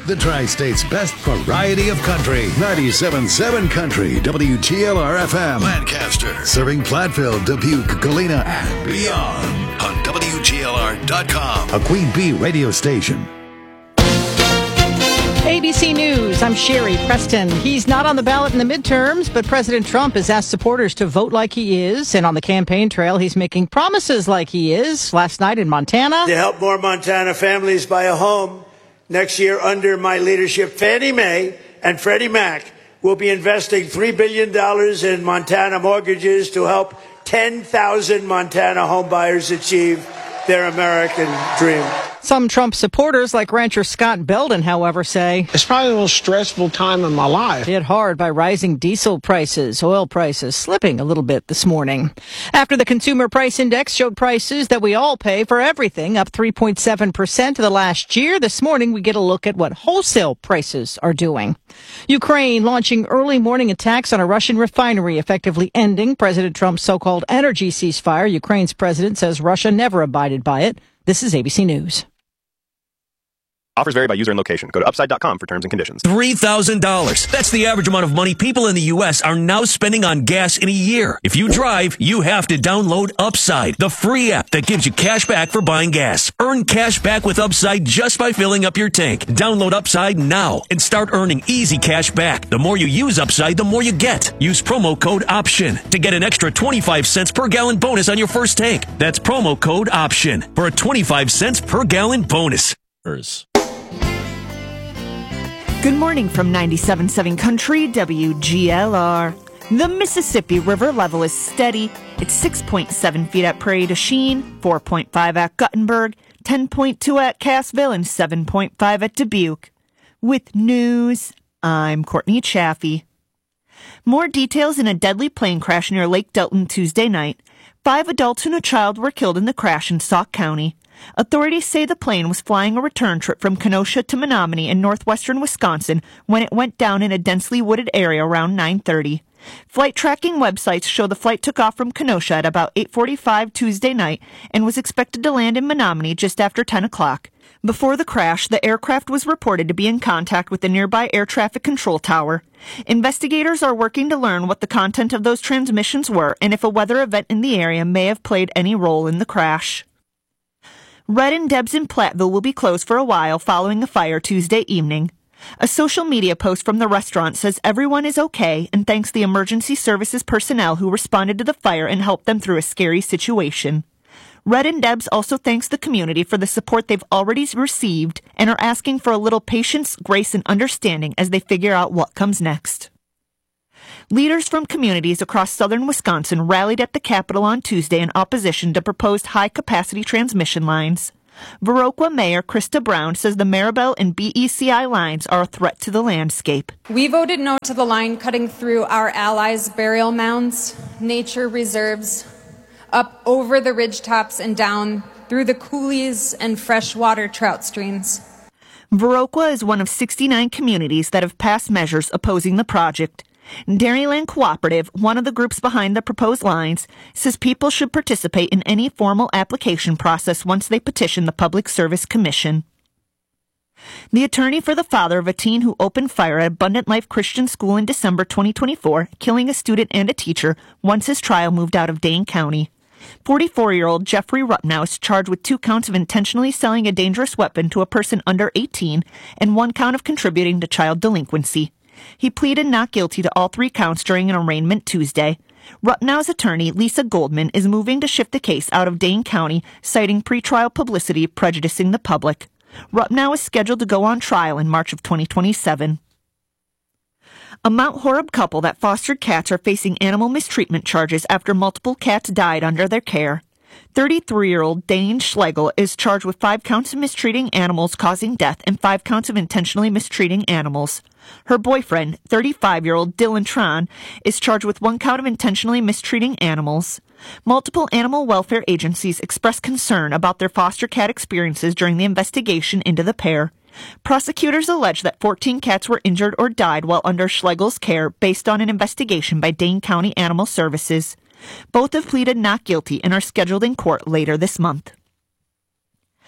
The Tri-State's best variety of country. 97.7 Country, WGLR-FM. Lancaster. Serving Platteville, Dubuque, Galena, and beyond. On WGLR.com. A Queen Bee radio station. ABC News, I'm Sherry Preston. He's not on the ballot in the midterms, but President Trump has asked supporters to vote like he is. And on the campaign trail, he's making promises like he is. Last night in Montana. To help more Montana families buy a home next year under my leadership, Fannie Mae and Freddie Mac will be investing $3 billion in Montana mortgages to help 10,000 Montana homebuyers achieve their American dream. Some Trump supporters, like rancher Scott Belden, however, say it's probably the most stressful time in my life. Hit hard by rising diesel prices, oil prices slipping a little bit this morning. After the Consumer Price Index showed prices that we all pay for everything up 3.7% to the last year, this morning we get a look at what wholesale prices are doing. Ukraine launching early morning attacks on a Russian refinery, effectively ending President Trump's so-called energy ceasefire. Ukraine's president says Russia never abided by it. This is ABC News. Offers vary by user and location. Go to upside.com for terms and conditions. $3,000. That's the average amount of money people in the U.S. are now spending on gas in a year. If you drive, you have to download Upside, the free app that gives you cash back for buying gas. Earn cash back with Upside just by filling up your tank. Download Upside now and start earning easy cash back. The more you use Upside, the more you get. Use promo code OPTION to get an extra 25 cents per gallon bonus on your first tank. That's promo code OPTION for a 25 cents per gallon bonus. Good morning from 97.7 Country, WGLR. The Mississippi River level is steady. It's 6.7 feet at Prairie du Chien, 4.5 at Guttenberg, 10.2 at Cassville, and 7.5 at Dubuque. With news, I'm Courtney Chaffee. More details in a deadly plane crash near Lake Delton Tuesday night. 5 adults and a child were killed in the crash in Sauk County. Authorities say the plane was flying a return trip from Kenosha to Menominee in northwestern Wisconsin when it went down in a densely wooded area around 9:30. Flight tracking websites show the flight took off from Kenosha at about 8:45 Tuesday night and was expected to land in Menominee just after 10 o'clock. Before the crash, the aircraft was reported to be in contact with the nearby air traffic control tower. Investigators are working to learn what the content of those transmissions were and if a weather event in the area may have played any role in the crash. Red and Deb's in Platteville will be closed for a while following a fire Tuesday evening. A social media post from the restaurant says everyone is okay and thanks the emergency services personnel who responded to the fire and helped them through a scary situation. Red and Deb's also thanks the community for the support they've already received and are asking for a little patience, grace, and understanding as they figure out what comes next. Leaders from communities across southern Wisconsin rallied at the Capitol on Tuesday in opposition to proposed high-capacity transmission lines. Viroqua Mayor Krista Brown says the Maribel and BECI lines are a threat to the landscape. We voted no to the line cutting through our allies' burial mounds, nature reserves, up over the ridgetops and down through the coulees and freshwater trout streams. Viroqua is one of 69 communities that have passed measures opposing the project. Dairyland Cooperative, one of the groups behind the proposed lines, says people should participate in any formal application process once they petition the Public Service Commission. The attorney for the father of a teen who opened fire at Abundant Life Christian School in December 2024, killing a student and a teacher, once his trial moved out of Dane County. 44-year-old Jeffrey Rupnow is charged with 2 counts of intentionally selling a dangerous weapon to a person under 18 and 1 count of contributing to child delinquency. He pleaded not guilty to all 3 counts during an arraignment Tuesday. Rupnow's attorney, Lisa Goldman, is moving to shift the case out of Dane County, citing pretrial publicity prejudicing the public. Rupnow is scheduled to go on trial in March of 2027. A Mount Horeb couple that fostered cats are facing animal mistreatment charges after multiple cats died under their care. 33-year-old Dane Schlegel is charged with 5 counts of mistreating animals causing death and 5 counts of intentionally mistreating animals. Her boyfriend, 35-year-old Dylan Tron, is charged with 1 count of intentionally mistreating animals. Multiple animal welfare agencies expressed concern about their foster cat experiences during the investigation into the pair. Prosecutors allege that 14 cats were injured or died while under Schlegel's care based on an investigation by Dane County Animal Services. Both have pleaded not guilty and are scheduled in court later this month.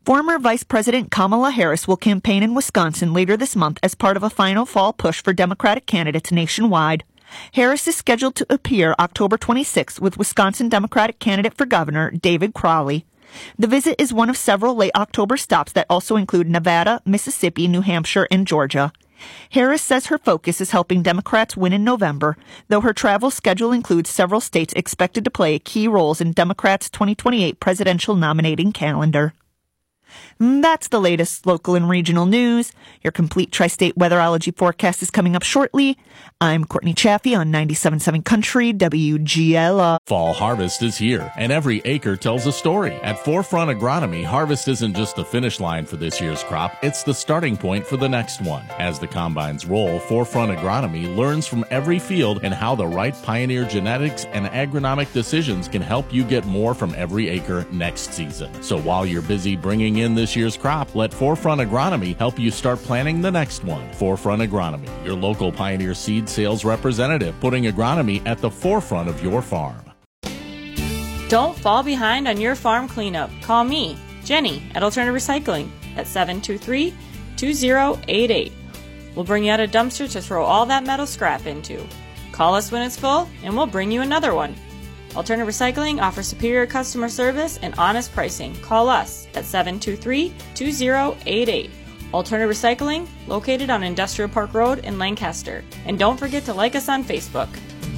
Former Vice President Kamala Harris will campaign in Wisconsin later this month as part of a final fall push for Democratic candidates nationwide. Harris is scheduled to appear October 26th with Wisconsin Democratic candidate for governor David Crowley. The visit is one of several late October stops that also include Nevada, Mississippi, New Hampshire, and Georgia. Harris says her focus is helping Democrats win in November, though her travel schedule includes several states expected to play key roles in Democrats' 2028 presidential nominating calendar. That's the latest local and regional news. Your complete tri-state weatherology forecast is coming up shortly. I'm Courtney Chaffee on 97.7 Country WGLR. Fall harvest is here, and every acre tells a story. At Forefront Agronomy, harvest isn't just the finish line for this year's crop, it's the starting point for the next one. As the combines roll, Forefront Agronomy learns from every field and how the right Pioneer genetics and agronomic decisions can help you get more from every acre next season. So while you're busy bringing in this year's crop, let Forefront Agronomy help you start planning the next one. Forefront Agronomy, your local Pioneer seed sales representative, putting agronomy at the forefront of your farm. Don't fall behind on your farm cleanup. Call me, Jenny, at Alternative Recycling at 723-2088. We'll bring you out a dumpster to throw all that metal scrap into. Call us when it's full, and we'll bring you another one. Alternative Recycling offers superior customer service and honest pricing. Call us at 723-2088. Alternative Recycling, located on Industrial Park Road in Lancaster. And don't forget to like us on Facebook.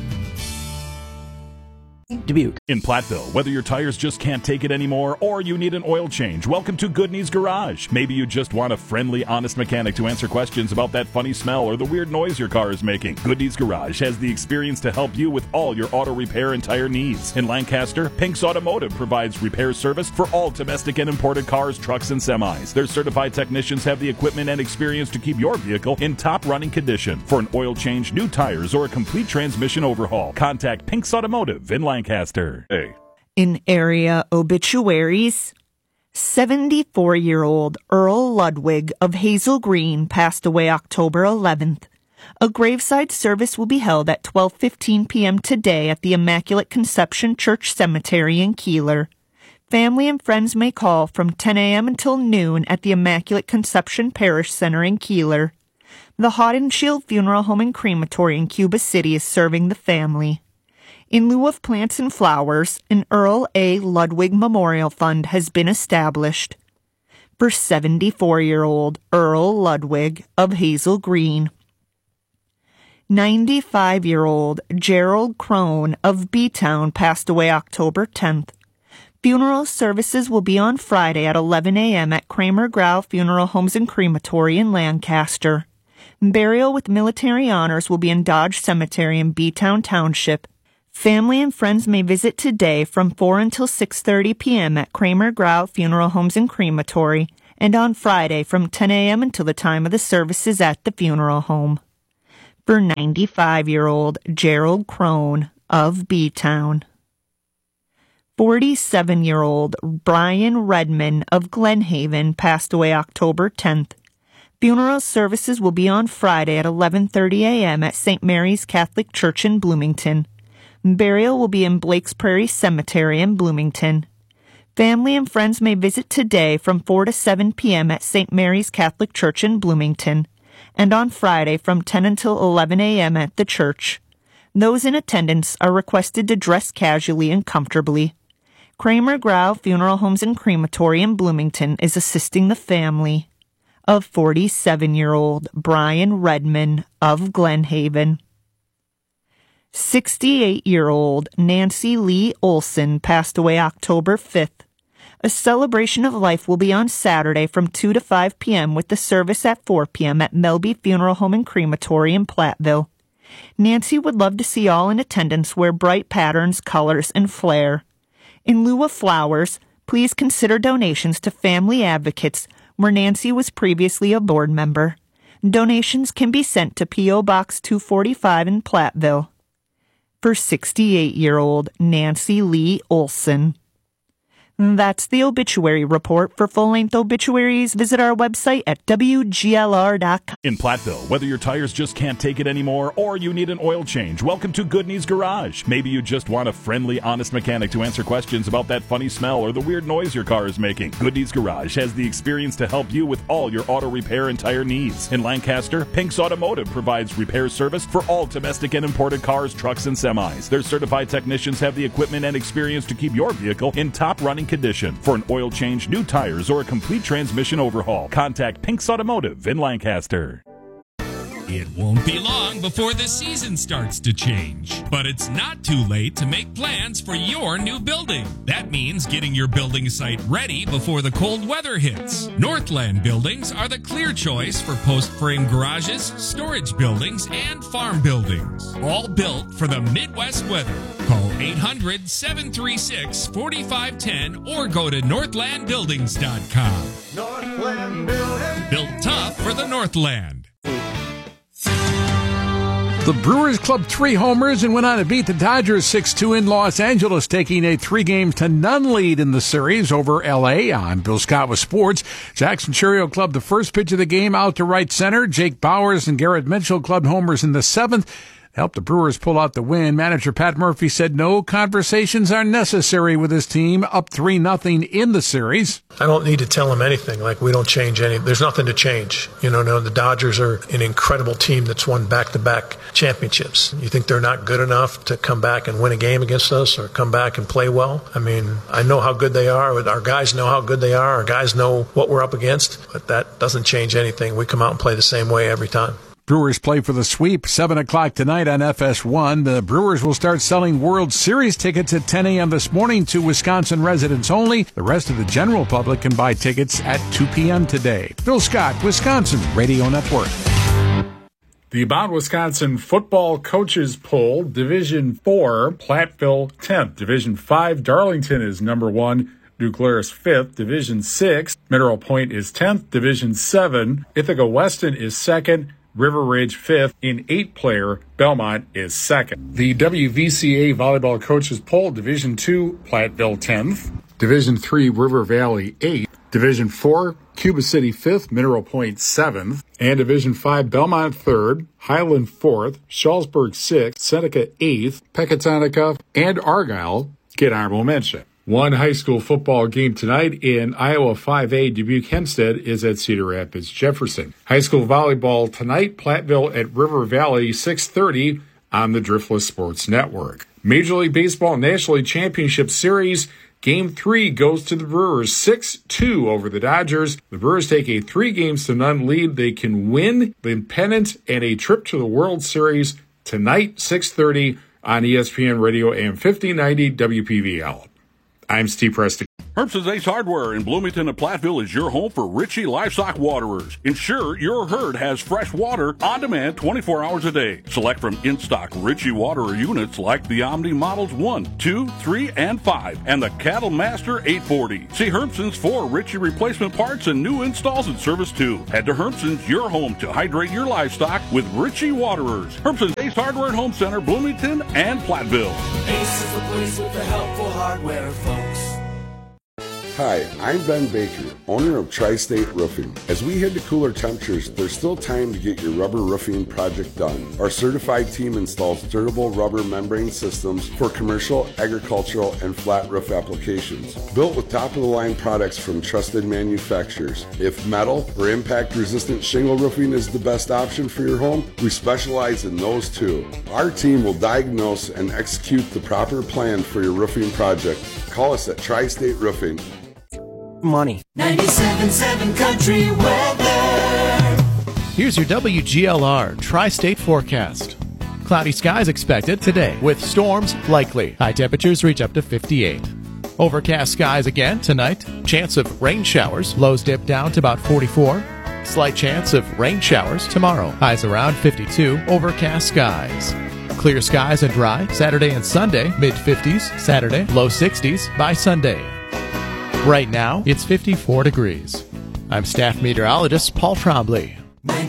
Dubuque. In Platteville, whether your tires just can't take it anymore or you need an oil change, welcome to Good Knees Garage. Maybe you just want a friendly, honest mechanic to answer questions about that funny smell or the weird noise your car is making. Good Knees Garage has the experience to help you with all your auto repair and tire needs. In Lancaster, Pink's Automotive provides repair service for all domestic and imported cars, trucks, and semis. Their certified technicians have the equipment and experience to keep your vehicle in top running condition. For an oil change, new tires, or a complete transmission overhaul, contact Pink's Automotive in Lancaster. Hey. In area obituaries, 74-year-old Earl Ludwig of Hazel Green passed away October 11th. A graveside service will be held at 12:15 p.m. today at the Immaculate Conception Church Cemetery in Keeler. Family and friends may call from 10 a.m. until noon at the Immaculate Conception Parish Center in Keeler. The Hot and Shield Funeral Home and Crematory in Cuba City is serving the family. In lieu of plants and flowers, an Earl A. Ludwig Memorial Fund has been established for 74-year-old Earl Ludwig of Hazel Green. 95-year-old Gerald Crone of B-Town passed away October 10th. Funeral services will be on Friday at 11 a.m. at Kramer Grau Funeral Homes and Crematory in Lancaster. Burial with military honors will be in Dodge Cemetery in B-Town Township. Family and friends may visit today from 4 until 6:30 p.m. at Kramer Grau Funeral Homes and Crematory, and on Friday from 10 a.m. until the time of the services at the funeral home. For 95-year-old Gerald Crone of B-Town. 47-year-old Brian Redman of Glenhaven passed away October 10th. Funeral services will be on Friday at 11:30 a.m. at St. Mary's Catholic Church in Bloomington. Burial will be in Blake's Prairie Cemetery in Bloomington. Family and friends may visit today from 4 to 7 p.m. at St. Mary's Catholic Church in Bloomington, and on Friday from 10 until 11 a.m. at the church. Those in attendance are requested to dress casually and comfortably. Kramer Grau Funeral Homes and Crematory in Bloomington is assisting the family of 47-year-old Brian Redman of Glenhaven. 68-year-old Nancy Lee Olson passed away October 5th. A celebration of life will be on Saturday from 2 to 5 p.m. with the service at 4 p.m. at Melby Funeral Home and Crematory in Platteville. Nancy would love to see all in attendance wear bright patterns, colors, and flair. In lieu of flowers, please consider donations to Family Advocates, where Nancy was previously a board member. Donations can be sent to P.O. Box 245 in Platteville. For 68-year-old Nancy Lee Olson. That's the obituary report. For full-length obituaries, visit our website at WGLR.com. In Platteville, whether your tires just can't take it anymore or you need an oil change, welcome to Goodney's Garage. Maybe you just want a friendly, honest mechanic to answer questions about that funny smell or the weird noise your car is making. Goodney's Garage has the experience to help you with all your auto repair and tire needs. In Lancaster, Pink's Automotive provides repair service for all domestic and imported cars, trucks, and semis. Their certified technicians have the equipment and experience to keep your vehicle in top running condition. For an oil change, new tires, or a complete transmission overhaul, contact Pink's Automotive in Lancaster. It won't be long before the season starts to change, but it's not too late to make plans for your new building. That means getting your building site ready before the cold weather hits. Northland Buildings are the clear choice for post-frame garages, storage buildings, and farm buildings. All built for the Midwest weather. Call 800-736-4510 or go to northlandbuildings.com. Northland Building. Built tough for the Northland. The Brewers clubbed 3 homers and went on to beat the Dodgers 6-2 in Los Angeles, taking a 3-0 lead in the series over L.A. I'm Bill Scott with sports. Jackson Churio clubbed the first pitch of the game out to right center. Jake Bowers and Garrett Mitchell clubbed homers in the 7th. Helped the Brewers pull out the win. Manager Pat Murphy said no conversations are necessary with his team, up 3-0 in the series. I don't need to tell him anything. Like, we don't change any. There's nothing to change. No, the Dodgers are an incredible team that's won back-to-back championships. You think they're not good enough to come back and win a game against us or come back and play well? I mean, I know how good they are. Our guys know how good they are. Our guys know what we're up against. But that doesn't change anything. We come out and play the same way every time. Brewers play for the sweep, 7 o'clock tonight on FS1. The Brewers will start selling World Series tickets at 10 a.m. this morning to Wisconsin residents only. The rest of the general public can buy tickets at 2 p.m. today. Bill Scott, Wisconsin Radio Network. The About Wisconsin football coaches poll, Division 4, Platteville 10th. Division 5, Darlington is number 1. New Glarus 5th. Division 6, Mineral Point is 10th. Division 7, Ithaca Weston is 2nd. River Ridge 5th. In 8-player, Belmont is 2nd. The WVCA volleyball coaches poll, Division 2, Platteville 10th. Division 3, River Valley 8th. Division 4, Cuba City 5th, Mineral Point 7th. And Division 5, Belmont 3rd, Highland 4th, Shalsburg 6th, Seneca 8th, Pecatonica, and Argyle get honorable mention. One high school football game tonight in Iowa 5A. Dubuque Hempstead is at Cedar Rapids Jefferson. High school volleyball tonight, Platteville at River Valley, 6:30 on the Driftless Sports Network. Major League Baseball National League Championship Series, Game 3 goes to the Brewers, 6-2 over the Dodgers. The Brewers take a 3-0 lead. They can win the pennant and a trip to the World Series tonight, 6:30 on ESPN Radio AM 1590 WPVL. I'm Steve Preston. Herbson's Ace Hardware in Bloomington and Platteville is your home for Ritchie Livestock Waterers. Ensure your herd has fresh water on demand 24 hours a day. Select from in-stock Ritchie Waterer units like the Omni Models 1, 2, 3, and 5, and the Cattle Master 840. See Herbson's for Ritchie replacement parts and new installs and service too. Head to Herbson's, your home to hydrate your livestock with Ritchie Waterers. Herbson's Ace Hardware and Home Center, Bloomington and Platteville. Ace is the place with the helpful hardware, folks. Hi, I'm Ben Baker, owner of Tri-State Roofing. As we head to cooler temperatures, there's still time to get your rubber roofing project done. Our certified team installs durable rubber membrane systems for commercial, agricultural, and flat roof applications. Built with top-of-the-line products from trusted manufacturers. If metal or impact-resistant shingle roofing is the best option for your home, we specialize in those too. Our team will diagnose and execute the proper plan for your roofing project. Call us at Tri-State Roofing. Money. 97.7 Country Weather. Here's your WGLR Tri-State forecast. Cloudy skies expected today with storms likely. High temperatures reach up to 58. Overcast skies again tonight. Chance of rain showers. Lows dip down to about 44. Slight chance of rain showers tomorrow. Highs around 52. Overcast skies. Clear skies and dry Saturday and Sunday. Mid-50s Saturday. Low 60s by Sunday. Right now, it's 54 degrees. I'm staff meteorologist Paul Trombley.